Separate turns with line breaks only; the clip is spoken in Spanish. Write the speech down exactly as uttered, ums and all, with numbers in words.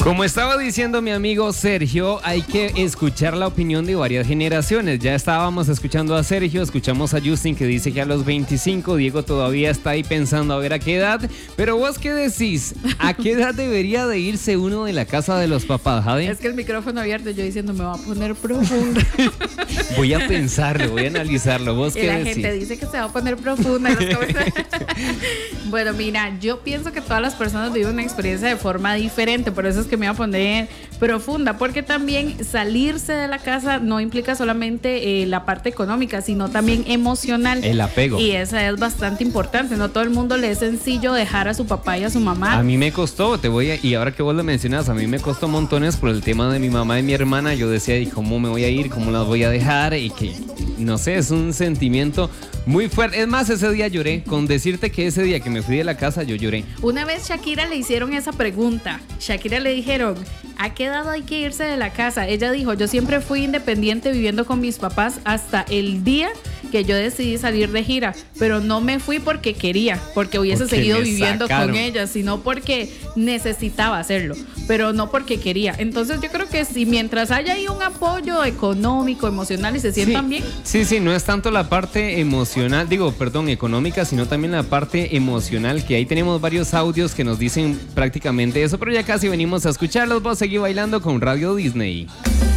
Como estaba diciendo mi amigo Sergio, hay que escuchar la opinión de varias generaciones. Ya estábamos escuchando a Sergio, escuchamos a Justin que dice que a los veinticinco, Diego todavía está ahí pensando a ver a qué edad. Pero vos qué decís, ¿a qué edad debería de irse uno de la casa de los papás, Jade?
Es que el micrófono abierto, yo diciendo me va a poner profundo.
Voy a pensarlo, voy a analizarlo. ¿Vos
y
qué
la
decís?
gente dice que se va a poner profunda. Bueno, mira, yo pienso que todas las personas viven una experiencia de forma diferente, por eso es que me voy a poner profunda, porque también salirse de la casa no implica solamente eh, la parte económica, sino también emocional.
El apego.
Y esa es bastante importante. No todo el mundo le es sencillo dejar a su papá y a su mamá.
A mí me costó, te voy a, y ahora que vos lo mencionas, a mí me costó montones por el tema de mi mamá y mi hermana. Yo decía, ¿y cómo me voy a ir? ¿Cómo las voy a dejar? Y que, no sé, es un sentimiento muy fuerte. Es más, ese día lloré. Con decirte que ese día que me fui de la casa, yo lloré.
Una vez Shakira le hicieron esa pregunta. Shakira le dijeron, ¿a qué edad hay que irse de la casa? Ella dijo, yo siempre fui independiente viviendo con mis papás hasta el día que yo decidí salir de gira, pero no me fui porque quería, porque hubiese
Porque
seguido
me
viviendo
sacaron.
con ella, sino porque necesitaba hacerlo, pero no porque quería. Entonces yo creo que si mientras haya ahí un apoyo económico, emocional y se sientan
sí,
bien.
Sí, sí, no es tanto la parte emocional, digo, perdón, económica, sino también la parte emocional, que ahí tenemos varios audios que nos dicen prácticamente eso, pero ya casi venimos a escucharlos. Vos seguí bailando con Radio Disney.